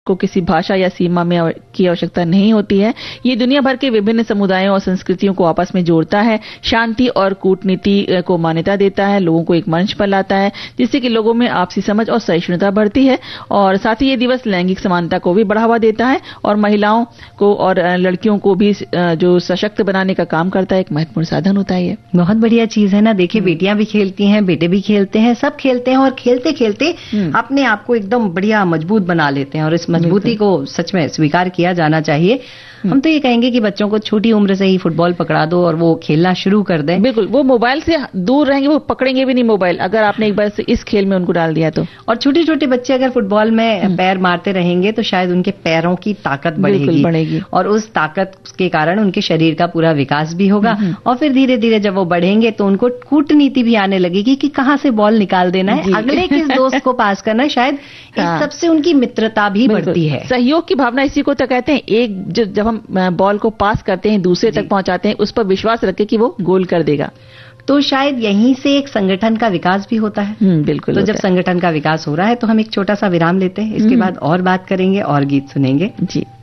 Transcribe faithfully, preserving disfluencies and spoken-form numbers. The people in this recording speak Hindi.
को किसी भाषा या सीमा में की आवश्यकता नहीं होती है। ये दुनिया भर के विभिन्न समुदायों और संस्कृतियों को आपस में जोड़ता है, शांति और कूटनीति को मान्यता देता है, लोगों को एक मंच पर लाता है, जिससे कि लोगों में आपसी समझ और सहिष्णुता बढ़ती है। और साथ ही ये दिवस लैंगिक समानता को भी बढ़ावा देता है और महिलाओं को और लड़कियों को भी जो सशक्त बनाने का काम करता है, एक महत्वपूर्ण साधन होता है। ये बहुत बढ़िया चीज है ना। देखिए, बेटियां भी खेलती हैं, बेटे भी खेलते हैं, सब खेलते हैं और खेलते खेलते अपने आप को एकदम बढ़िया मजबूत बना लेते हैं और इस मजबूती को सच में स्वीकार किया जाना चाहिए। हम तो ये कहेंगे कि बच्चों को छोटी उम्र से ही फुटबॉल पकड़ा दो और वो खेलना शुरू कर दें। बिल्कुल, वो मोबाइल से दूर रहेंगे, वो पकड़ेंगे भी नहीं मोबाइल, अगर आपने एक बार से इस खेल में उनको डाल दिया तो। और छोटे छोटे बच्चे अगर फुटबॉल में पैर मारते रहेंगे तो शायद उनके पैरों की ताकत बढ़ेगी बढ़ेगी और उस ताकत के कारण उनके शरीर का पूरा विकास भी होगा और फिर धीरे धीरे जब वो बढ़ेंगे तो उनको कूटनीति भी आने लगेगी कि कहाँ से बॉल निकाल देना है, अगले किस दोस्त को पास करना है। शायद इस सबसे उनकी मित्रता भी बढ़ती है। सहयोग की भावना इसी को तो कहते हैं। एक जब हम बॉल को पास करते हैं, दूसरे तक पहुंचाते हैं, उस पर विश्वास रखें कि वो गोल कर देगा। तो शायद यहीं से एक संगठन का विकास भी होता है। बिल्कुल। तो जब संगठन का विकास हो रहा है तो हम एक छोटा सा विराम लेते हैं, इसके बाद और बात करेंगे और गीत सुनेंगे। जी।